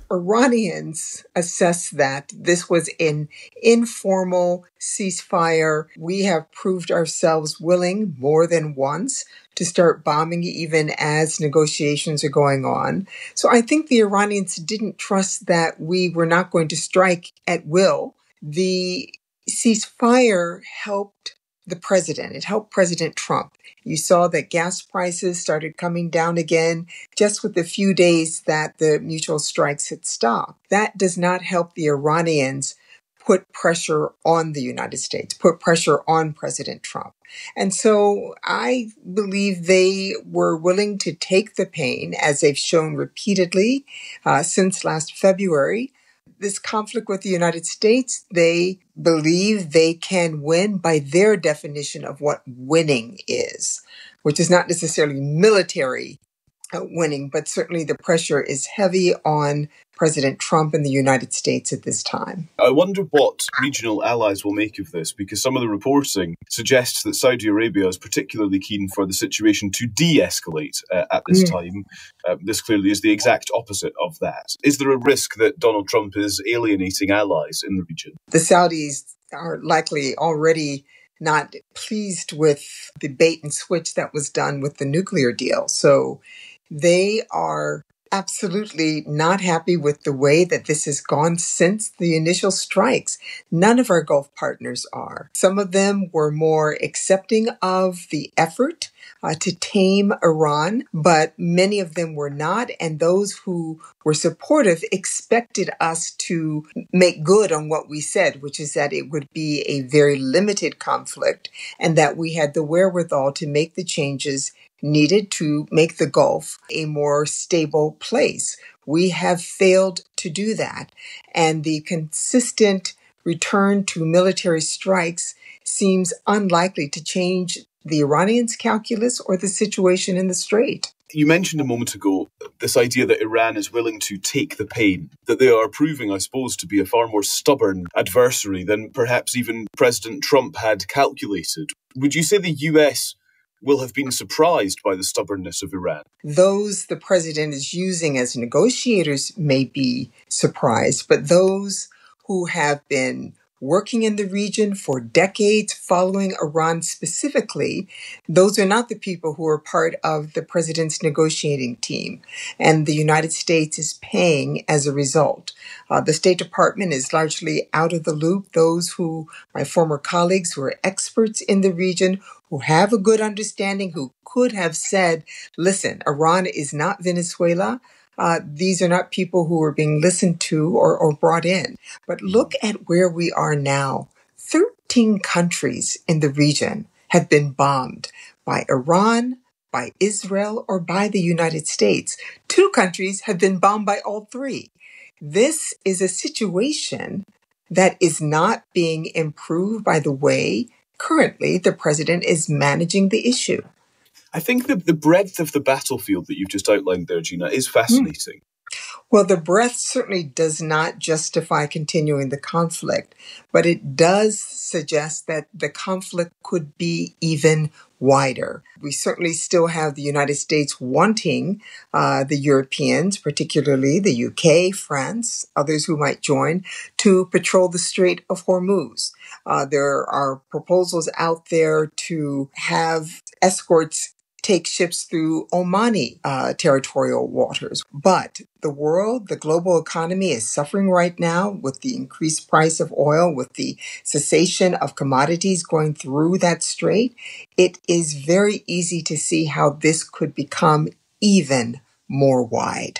Iranians assess that this was an informal ceasefire. We have proved ourselves willing more than once to start bombing even as negotiations are going on. So I think the Iranians didn't trust that we were not going to strike at will. The ceasefire helped the president. It helped President Trump. You saw that gas prices started coming down again just with the few days that the mutual strikes had stopped. That does not help the Iranians put pressure on the United States, put pressure on President Trump. And so I believe they were willing to take the pain, as they've shown repeatedly since last February. This conflict with the United States, they believe they can win by their definition of what winning is, which is not necessarily military winning, but certainly the pressure is heavy on President Trump and the United States at this time. I wonder what regional allies will make of this, because some of the reporting suggests that Saudi Arabia is particularly keen for the situation to de-escalate at this time. This clearly is the exact opposite of that. Is there a risk that Donald Trump is alienating allies in the region? The Saudis are likely already not pleased with the bait and switch that was done with the nuclear deal. So they are absolutely not happy with the way that this has gone since the initial strikes. None of our Gulf partners are. Some of them were more accepting of the effort to tame Iran, but many of them were not. And those who were supportive expected us to make good on what we said, which is that it would be a very limited conflict and that we had the wherewithal to make the changes needed to make the Gulf a more stable place. We have failed to do that. And the consistent return to military strikes seems unlikely to change the Iranians' calculus or the situation in the Strait. You mentioned a moment ago this idea that Iran is willing to take the pain, that they are proving, I suppose, to be a far more stubborn adversary than perhaps even President Trump had calculated. Would you say the US will have been surprised by the stubbornness of Iran? Those the president is using as negotiators may be surprised, but those who have been working in the region for decades, following Iran specifically, those are not the people who are part of the president's negotiating team. And the United States is paying as a result. The State Department is largely out of the loop. Those who, my former colleagues who are experts in the region, who have a good understanding, who could have said, listen, Iran is not Venezuela. These are not people who are being listened to or brought in. But look at where we are now. 13 countries in the region have been bombed by Iran, by Israel, or by the United States. 2 countries have been bombed by all 3. This is a situation that is not being improved by the way currently the president is managing the issue. I think the breadth of the battlefield that you've just outlined there, Gina, is fascinating. Well, the breadth certainly does not justify continuing the conflict, but it does suggest that the conflict could be even wider. We certainly still have the United States wanting the Europeans, particularly the UK, France, others who might join, to patrol the Strait of Hormuz. There are proposals out there to have escorts take ships through Omani territorial waters. But the world, the global economy is suffering right now with the increased price of oil, with the cessation of commodities going through that strait. It is very easy to see how this could become even more wide.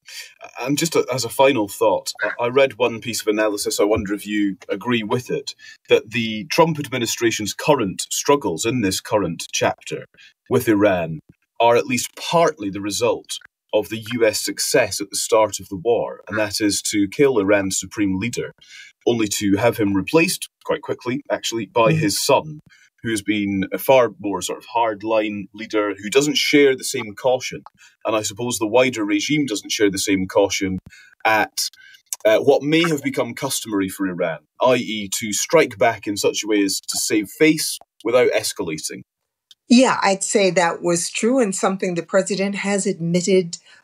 And just as a final thought, I read one piece of analysis, I wonder if you agree with it, that the Trump administration's current struggles in this current chapter with Iran are at least partly the result of the US success at the start of the war, and that is to kill Iran's supreme leader, only to have him replaced, quite quickly actually, by his son, who's been a far more sort of hardline leader who doesn't share the same caution. And I suppose the wider regime doesn't share the same caution at what may have become customary for Iran, i.e. to strike back in such a way as to save face without escalating. Yeah, I'd say that was true and something the president has admitted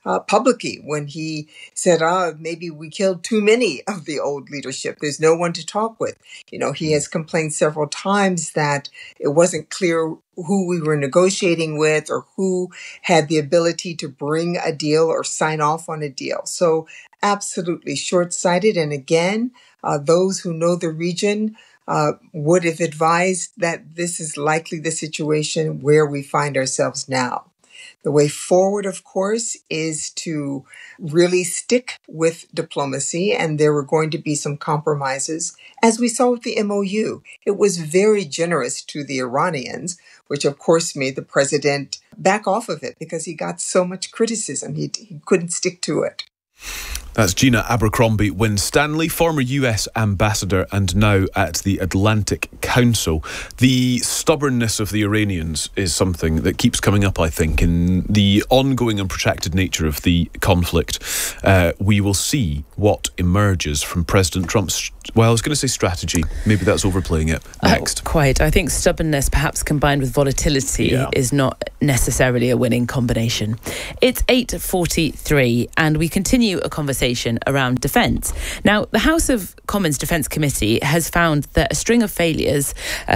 publicly when he said, maybe we killed too many of the old leadership. There's no one to talk with. He has complained several times that it wasn't clear who we were negotiating with or who had the ability to bring a deal or sign off on a deal. So absolutely short-sighted. And again, those who know the region would have advised that this is likely the situation where we find ourselves now. The way forward, of course, is to really stick with diplomacy, and there were going to be some compromises. As we saw with the MOU, it was very generous to the Iranians, which of course made the president back off of it because he got so much criticism. He couldn't stick to it. That's Gina Abercrombie Winstanley, former US ambassador and now at the Atlantic Council. The stubbornness of the Iranians is something that keeps coming up, I think, in the ongoing and protracted nature of the conflict. We will see what emerges from President Trump's, I was going to say strategy. Maybe that's overplaying it. Next. Quite. I think stubbornness, perhaps combined with volatility, is not necessarily a winning combination. It's 8:43 and we continue a conversation around defence. Now, the House of Commons Defence Committee has found that a string of failures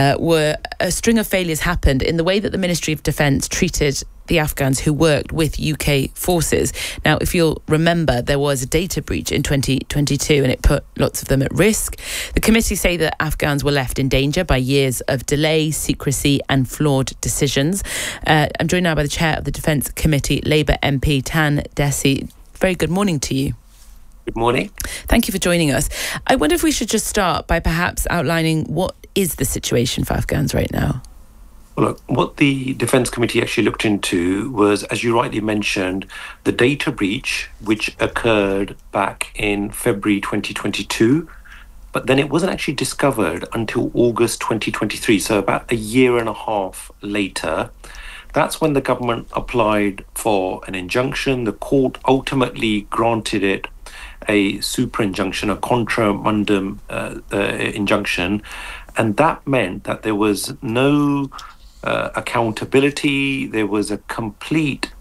happened in the way that the Ministry of Defence treated the Afghans who worked with UK forces. Now, if you'll remember, there was a data breach in 2022 and it put lots of them at risk. The committee say that Afghans were left in danger by years of delay, secrecy and flawed decisions. I'm joined now by the chair of the Defence Committee, Labour MP Tan Desi. Very good morning to you. Good morning. Thank you for joining us. I wonder if we should just start by perhaps outlining what is the situation for Afghans right now? Well, look, what the Defence Committee actually looked into was, as you rightly mentioned, the data breach which occurred back in February 2022, but then it wasn't actually discovered until August 2023, so about a year and a half later. That's when the government applied for an injunction. The court ultimately granted it a super injunction, a contra mundum injunction, and that meant that there was no accountability. There was a complete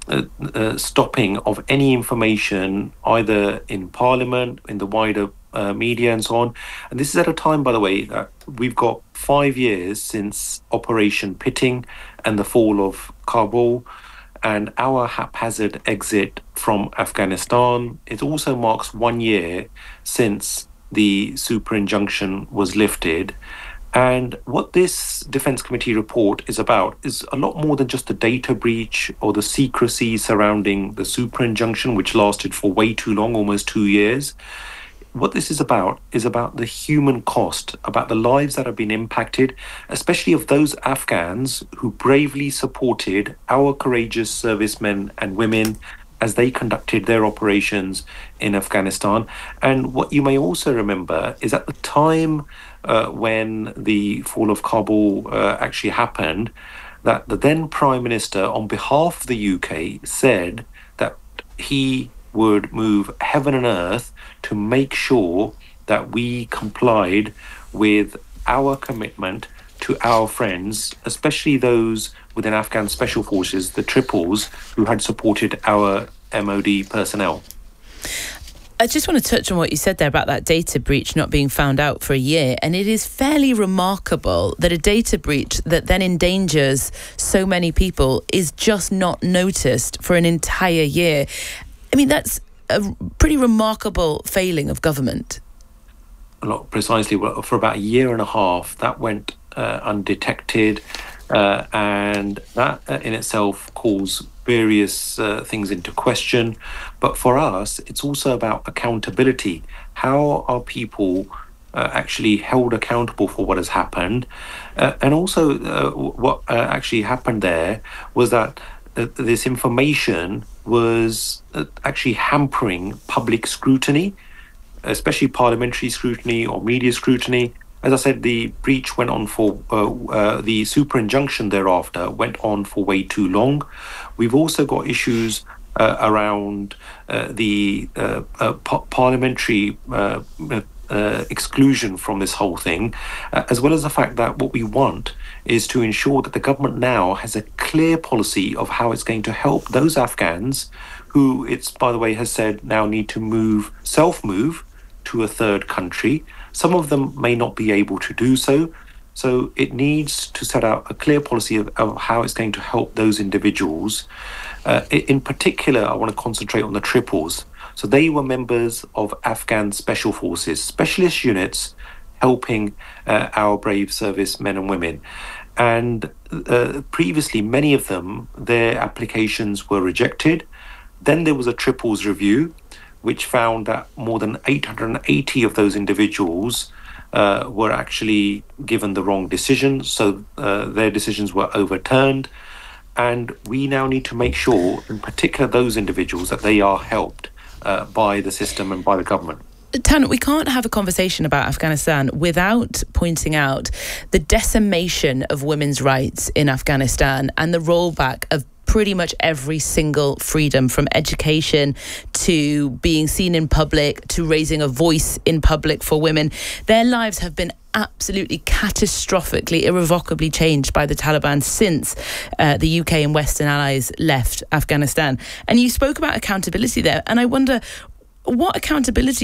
stopping of any information either in Parliament, in the wider media and so on. And this is at a time, by the way, that we've got 5 years since Operation Pitting and the fall of Kabul and our haphazard exit from Afghanistan. It also marks 1 year since the super injunction was lifted. And what this Defence Committee report is about is a lot more than just the data breach or the secrecy surrounding the super injunction, which lasted for way too long, almost 2 years. What this is about the human cost, about the lives that have been impacted, especially of those Afghans who bravely supported our courageous servicemen and women as they conducted their operations in Afghanistan. And what you may also remember is at the time when the fall of Kabul actually happened, that the then Prime Minister, on behalf of the UK, said that he would move heaven and earth to make sure that we complied with our commitment to our friends, especially those within Afghan Special Forces, the Triples, who had supported our MOD personnel. I just want to touch on what you said there about that data breach not being found out for a year. And it is fairly remarkable that a data breach that then endangers so many people is just not noticed for an entire year. I mean, that's a pretty remarkable failing of government. Not precisely. For about a year and a half, that went undetected. And that in itself calls various things into question. But for us, it's also about accountability. How are people actually held accountable for what has happened? And also what actually happened there was that this information was actually hampering public scrutiny, especially parliamentary scrutiny or media scrutiny. As I said, the breach went on for, the super injunction thereafter went on for way too long. We've also got issues around the parliamentary exclusion from this whole thing, as well as the fact that what we want is to ensure that the government now has a clear policy of how it's going to help those Afghans who it's, by the way, has said now need to self-move to a third country. Some of them may not be able to do so. So it needs to set out a clear policy of how it's going to help those individuals. In particular, I want to concentrate on the triples. So they were members of Afghan Special Forces, specialist units helping our brave service men and women. And previously, many of them, their applications were rejected. Then there was a triples review, which found that more than 880 of those individuals were actually given the wrong decision. So their decisions were overturned. And we now need to make sure, in particular those individuals, that they are helped by the system and by the government. Tan, we can't have a conversation about Afghanistan without pointing out the decimation of women's rights in Afghanistan and the rollback of pretty much every single freedom, from education to being seen in public to raising a voice in public for women. Their lives have been absolutely catastrophically, irrevocably changed by the Taliban since the UK and Western allies left Afghanistan. And you spoke about accountability there, and I wonder what accountability